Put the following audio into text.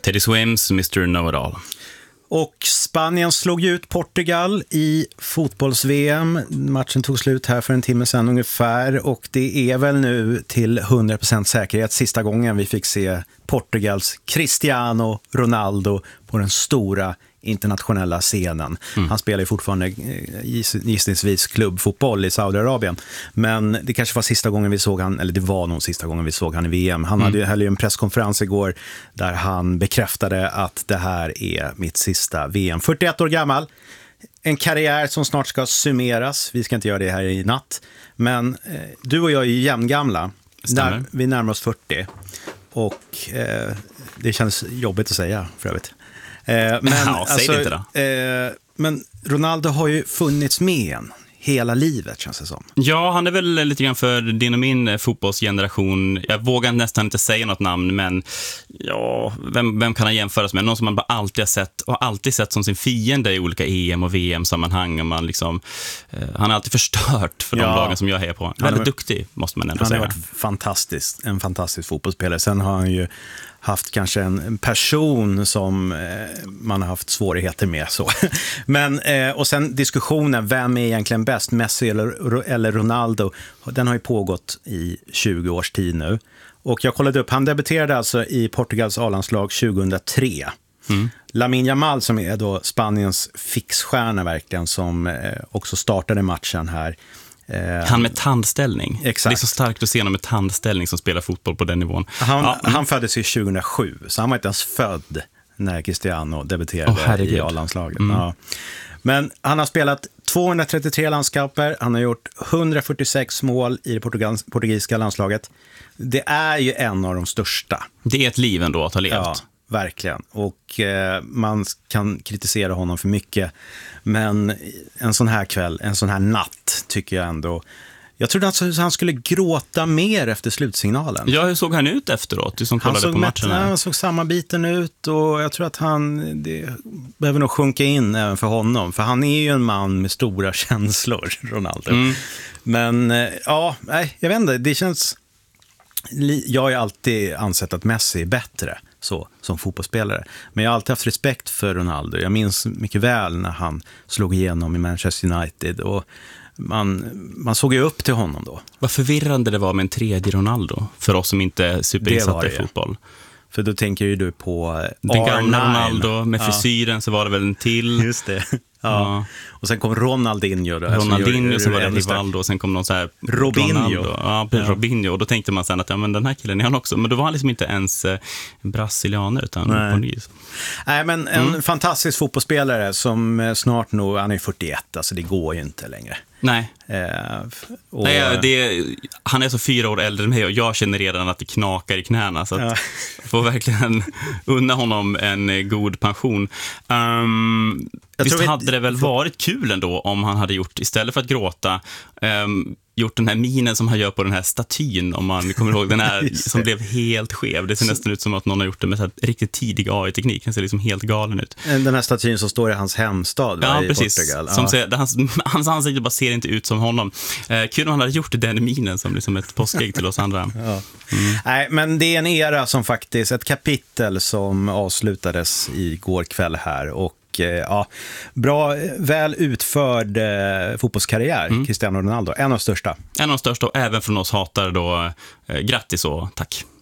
Teddy Swims, Mr. Know-It-All. Och Spanien slog ut Portugal i fotbolls-VM. Matchen tog slut här för en timme sedan ungefär. Och det är väl nu till 100% säkerhet sista gången vi fick se Portugals Cristiano Ronaldo på den stora internationella scenen. Han spelar ju fortfarande gissningsvis klubbfotboll i Saudiarabien. Men det kanske var sista gången vi såg han, eller det var nog sista gången vi såg han i VM. Han hade ju en presskonferens igår där han bekräftade att det här är mitt sista VM. 41 år gammal. En karriär som snart ska summeras. Vi ska inte göra det här i natt. Men du och jag är ju jämngamla. Vi närmar oss 40. Och det känns jobbigt att säga för övrigt. Men Ronaldo har ju funnits med en hela livet, känns det som. Ja, han är väl lite grann för din och min fotbollsgeneration. Jag vågar nästan inte säga något namn, men ja, vem kan han jämföras med? Någon som man bara alltid sett som sin fiende i olika EM och VM-sammanhang. Och man liksom, han har alltid förstört för de lagen som jag hejar på. Väldigt duktig, måste man ändå säga. Han har varit en fantastisk fotbollsspelare. Sen har han ju haft kanske en person som man har haft svårigheter med så. Men och sen diskussionen, vem är egentligen bäst, Messi eller Ronaldo, den har ju pågått i 20 års tid nu. Och jag kollade upp, han debuterade alltså i Portugals A-landslag 2003. Lamine Yamal, som är då Spaniens fixstjärna verkligen, som också startade matchen här. Han med tandställning. Exakt. Det är så starkt att se honom med tandställning som spelar fotboll på den nivån. Han föddes ju 2007, så han var inte ens född när Cristiano debuterade i A-landslaget. Ja. Men han har spelat 233 landskamper, han har gjort 146 mål i det portugisiska landslaget. Det är ju en av de största. Det är ett liv ändå att ha levt. Ja, verkligen. Och man kan kritisera honom för mycket. Men en sån här kväll, en sån här natt tycker jag ändå. Jag trodde att han skulle gråta mer efter slutsignalen. Ja, hur såg han ut efteråt? Du som kollade på matchen. Han såg sammanbiten ut och jag tror att det behöver nog sjunka in även för honom. För han är ju en man med stora känslor, Ronaldo. Men jag vet inte, det känns... Jag har ju alltid ansett att Messi är bättre så, som fotbollsspelare. Men jag har alltid haft respekt för Ronaldo. Jag minns mycket väl när han slog igenom i Manchester United och man såg ju upp till honom då. Vad förvirrande det var med en tredje Ronaldo för oss som inte är superinsatta i fotboll. För då tänker ju du på den gamla Ronaldo med frisyren, så var det väl en till. Just det. Ja. Och sen kom Ronaldinho då. Sen var det Rivaldo och sen kom någon så här Robinho. Robinho. Och då tänkte man sen att men den här killen är han också. Men då var han liksom inte ens brasilianer utan portugis. Nej, men en fantastisk fotbollsspelare som snart nog, han är 41, alltså det går ju inte längre. Nej. Han är så 4 år äldre än mig och jag känner redan att det knakar i knäna, så att jag får verkligen unna honom en god pension. Visst hade det väl varit kul ändå om han hade gjort, istället för att gråta, gjort den här minen som han gör på den här statyn, om man kommer ihåg den här som blev helt skev. Det ser nästan ut som att någon har gjort det med så här riktigt tidig AI-teknik. Den ser liksom helt galen ut. Den här statyn som står i hans hemstad i Portugal. Som hans ansikte bara ser inte ut som honom. Kul om han hade gjort den minen som liksom ett påskägg till oss andra. Nej, men det är en era som faktiskt, ett kapitel som avslutades igår kväll här, och bra, väl utförd fotbollskarriär, Cristiano Ronaldo. En av de största. Och även från oss hatare då, grattis och tack.